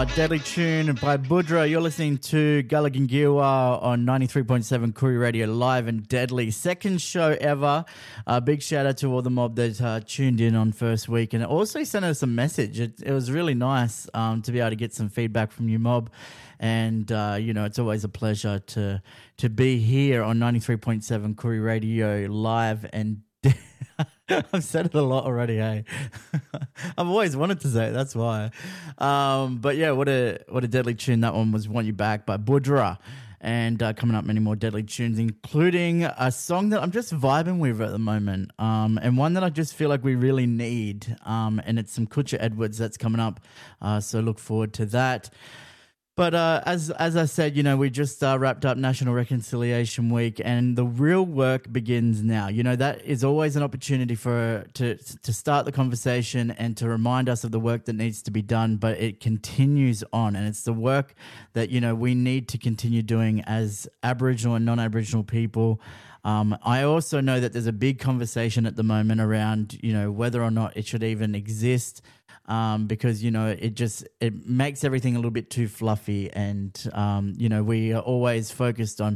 Deadly Tune by Budra. You're listening to Gullah on 93.7 Koori Radio, live and deadly. Second show ever. Big shout out to all the mob that tuned in on first week and also sent us a message. It was really nice to be able to get some feedback from you, mob. And, it's always a pleasure to be here on 93.7 Koori Radio, live and I've said it a lot already, hey. I've always wanted to say it, that's why. But yeah, what a deadly tune that one was. Want You Back by Budra. And coming up, many more deadly tunes, including a song that I'm just vibing with at the moment, and one that I just feel like we really need, and it's some Kutcha Edwards that's coming up, so look forward to that. But as I said, we just wrapped up National Reconciliation Week, and the real work begins now. That is always an opportunity to start the conversation and to remind us of the work that needs to be done, but it continues on, and it's the work that, we need to continue doing as Aboriginal and non-Aboriginal people. I also know that there's a big conversation at the moment around, whether or not it should even exist. Because, it makes everything a little bit too fluffy and, we are always focused on,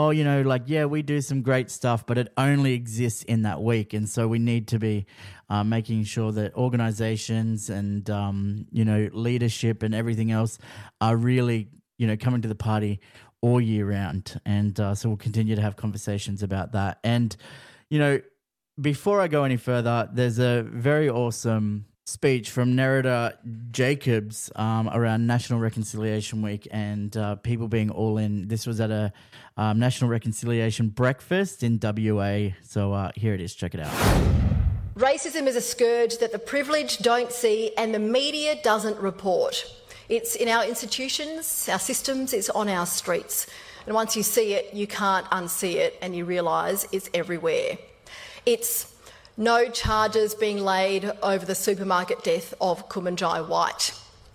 we do some great stuff, but it only exists in that week. And so we need to be making sure that organizations and, leadership and everything else are really, coming to the party all year round. And so we'll continue to have conversations about that. And, before I go any further, there's a very awesome speech from Nerida Jacobs around National Reconciliation Week and people being all in. This was at a National Reconciliation breakfast in WA. So here it is. Check it out. Racism is a scourge that the privileged don't see and the media doesn't report. It's in our institutions, our systems, it's on our streets. And once you see it, you can't unsee it and you realise it's everywhere. It's no charges being laid over the supermarket death of Kumanjai White.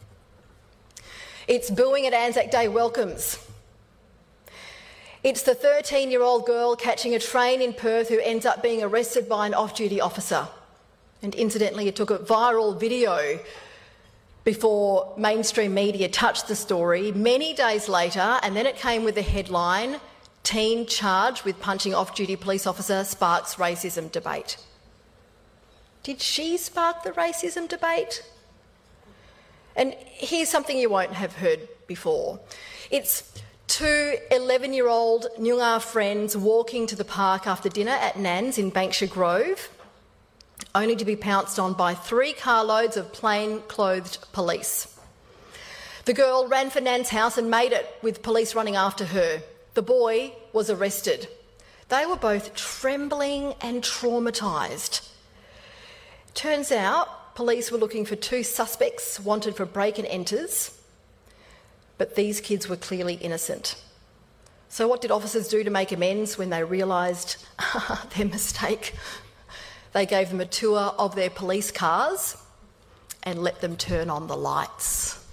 It's booing at Anzac Day welcomes. It's the 13-year-old girl catching a train in Perth who ends up being arrested by an off-duty officer. And incidentally, it took a viral video before mainstream media touched the story many days later, and then it came with the headline, "Teen charged with punching off-duty police officer sparks racism debate." Did she spark the racism debate? And here's something you won't have heard before. It's two 11-year-old Nyungar friends walking to the park after dinner at Nan's in Banksia Grove, only to be pounced on by 3 carloads of plain-clothed police. The girl ran for Nan's house and made it, with police running after her. The boy was arrested. They were both trembling and traumatised. Turns out police were looking for 2 suspects wanted for break and enters, but these kids were clearly innocent. So what did officers do to make amends when they realised their mistake? They gave them a tour of their police cars and let them turn on the lights.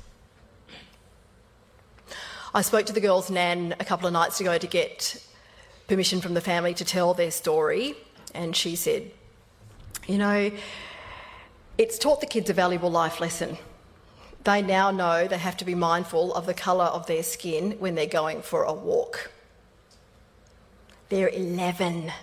I spoke to the girl's nan a couple of nights ago to get permission from the family to tell their story, and she said, it's taught the kids a valuable life lesson. They now know they have to be mindful of the colour of their skin when they're going for a walk. They're 11.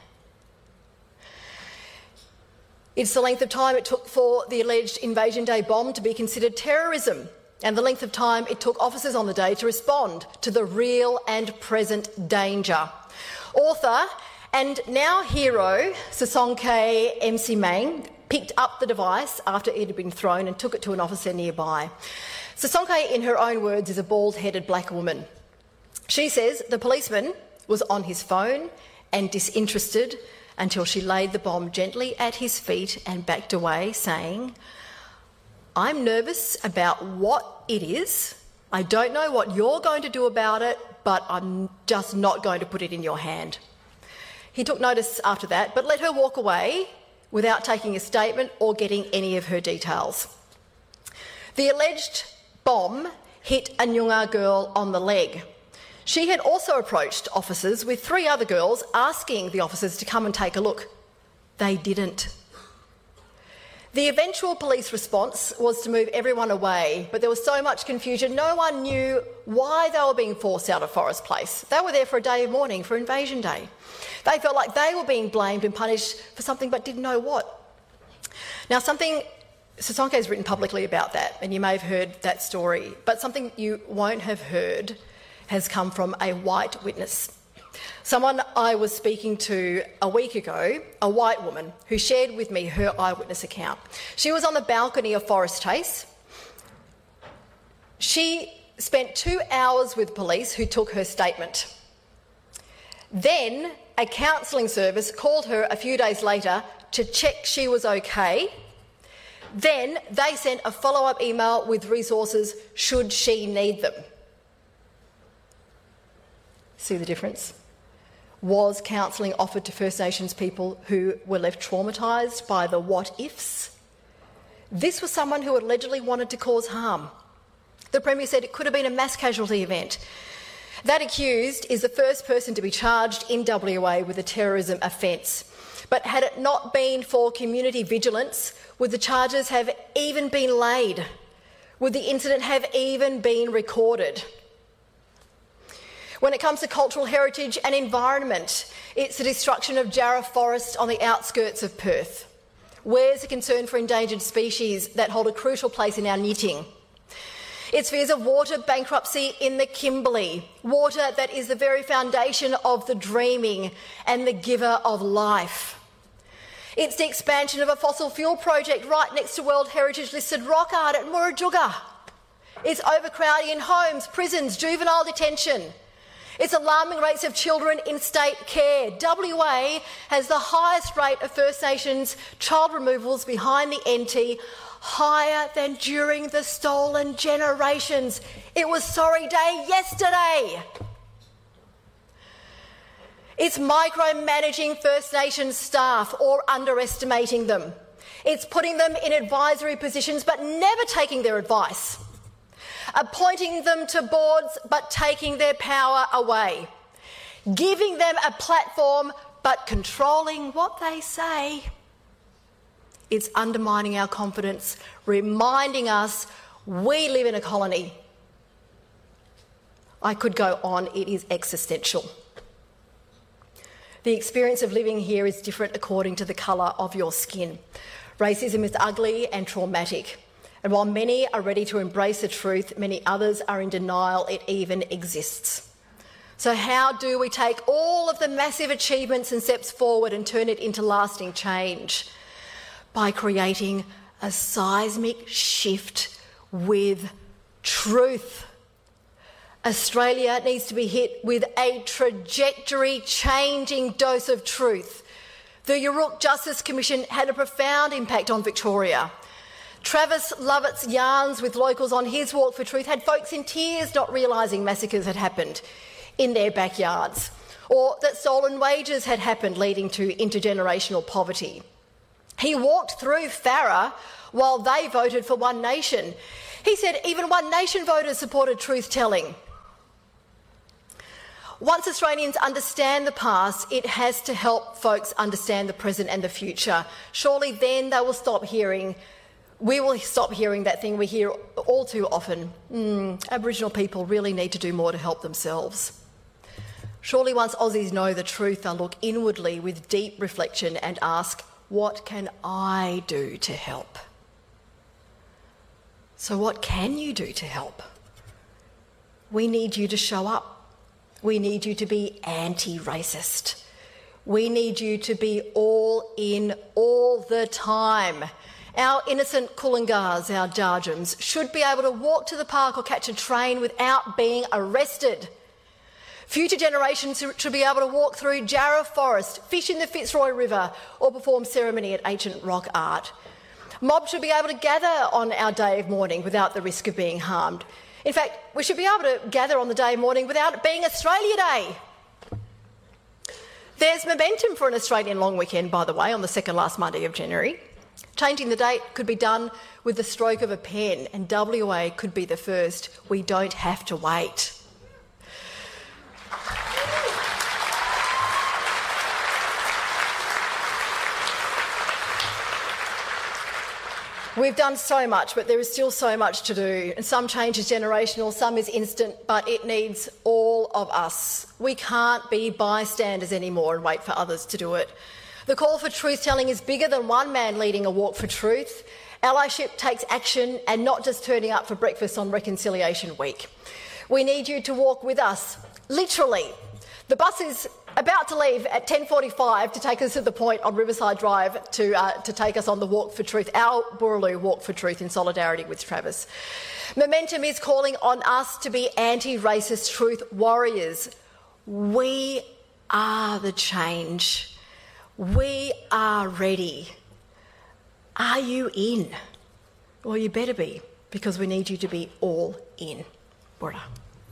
It's the length of time it took for the alleged Invasion Day bomb to be considered terrorism, and the length of time it took officers on the day to respond to the real and present danger. Author and now hero Sisonke Msimang picked up the device after it had been thrown and took it to an officer nearby. Sisonke, in her own words, is a bald-headed black woman. She says the policeman was on his phone and disinterested until she laid the bomb gently at his feet and backed away, saying, "I'm nervous about what it is. I don't know what you're going to do about it, but I'm just not going to put it in your hand." He took notice after that, but let her walk away without taking a statement or getting any of her details. The alleged bomb hit a Nyungar girl on the leg. She had also approached officers with 3 other girls, asking the officers to come and take a look. They didn't. The eventual police response was to move everyone away, but there was so much confusion, no one knew why they were being forced out of Forest Place. They were there for a day of mourning, for Invasion Day. They felt like they were being blamed and punished for something but didn't know what. Now, Sosonke has written publicly about that, and you may have heard that story, but something you won't have heard has come from a white witness. Someone I was speaking to a week ago, a white woman, who shared with me her eyewitness account. She was on the balcony of Forest Chase. She spent 2 hours with police who took her statement. Then a counselling service called her a few days later to check she was okay. Then they sent a follow-up email with resources should she need them. See the difference? Was counselling offered to First Nations people who were left traumatised by the what-ifs? This was someone who allegedly wanted to cause harm. The Premier said it could have been a mass casualty event. That accused is the first person to be charged in WA with a terrorism offence. But had it not been for community vigilance, would the charges have even been laid? Would the incident have even been recorded? When it comes to cultural heritage and environment, it's the destruction of Jarrah Forest on the outskirts of Perth. Where's the concern for endangered species that hold a crucial place in our knitting? It's fears of water bankruptcy in the Kimberley, water that is the very foundation of the dreaming and the giver of life. It's the expansion of a fossil fuel project right next to World Heritage listed rock art at Murrujuga. It's overcrowding in homes, prisons, juvenile detention. It's alarming rates of children in state care. WA has the highest rate of First Nations child removals behind the NT, higher than during the stolen generations. It was sorry day yesterday. It's micromanaging First Nations staff or underestimating them. It's putting them in advisory positions but never taking their advice. Appointing them to boards but taking their power away. Giving them a platform but controlling what they say. It's undermining our confidence, reminding us we live in a colony. I could go on, it is existential. The experience of living here is different according to the colour of your skin. Racism is ugly and traumatic. And while many are ready to embrace the truth, many others are in denial it even exists. So how do we take all of the massive achievements and steps forward and turn it into lasting change? By creating a seismic shift with truth. Australia needs to be hit with a trajectory-changing dose of truth. The Yurruk Justice Commission had a profound impact on Victoria. Travis Lovett's yarns with locals on his walk for truth had folks in tears not realising massacres had happened in their backyards, or that stolen wages had happened leading to intergenerational poverty. He walked through Farah while they voted for One Nation. He said even One Nation voters supported truth-telling. Once Australians understand the past, it has to help folks understand the present and the future. Surely then they will stop hearing, we will stop hearing that thing we hear all too often. Aboriginal people really need to do more to help themselves. Surely once Aussies know the truth, they'll look inwardly with deep reflection and ask, what can I do to help? So what can you do to help? We need you to show up. We need you to be anti-racist. We need you to be all in all the time. Our innocent Coolangars, our Jarjums, should be able to walk to the park or catch a train without being arrested. Future generations should be able to walk through Jarrah Forest, fish in the Fitzroy River, or perform ceremony at ancient rock art. Mobs should be able to gather on our day of mourning without the risk of being harmed. In fact, we should be able to gather on the day of mourning without it being Australia Day. There's momentum for an Australian long weekend, by the way, on the second last Monday of January. Changing the date could be done with the stroke of a pen, and WA could be the first. We don't have to wait. We've done so much, but there is still so much to do. And some change is generational, some is instant, but it needs all of us. We can't be bystanders anymore and wait for others to do it. The call for truth-telling is bigger than one man leading a walk for truth. Allyship takes action and not just turning up for breakfast on Reconciliation Week. We need you to walk with us, literally. The bus is about to leave at 10:45 to take us to the point on Riverside Drive to take us on the Walk for Truth, our Boorloo Walk for Truth in solidarity with Travis. Momentum is calling on us to be anti-racist truth warriors. We are the change. We are ready. Are you in? Well, you better be, because we need you to be all in. Bora.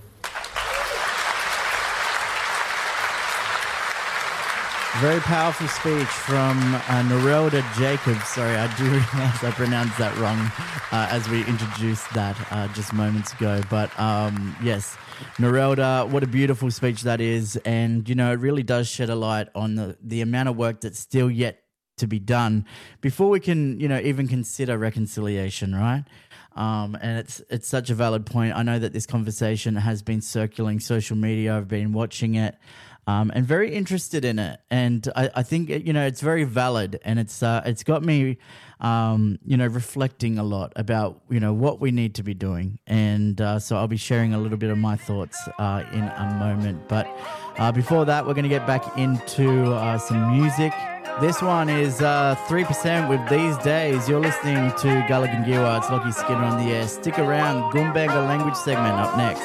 Very powerful speech from Narelda Jacobs. Sorry, I do realise I pronounced that wrong as we introduced that just moments ago. But yes, Narelda, what a beautiful speech that is. And, you know, it really does shed a light on the amount of work that's still yet to be done before we can, you know, even consider reconciliation, right? And it's such a valid point. I know that this conversation has been circulating social media. I've been watching it. And very interested in it, and I think you know it's very valid, and it's got me, you know, reflecting a lot about what we need to be doing, and so I'll be sharing a little bit of my thoughts in a moment. But before that, we're going to get back into some music. This one is 3% with These Days. You're listening to Gullah Gingirwa. It's Lockie Skinner on the air. Stick around. Goombanga language segment up next.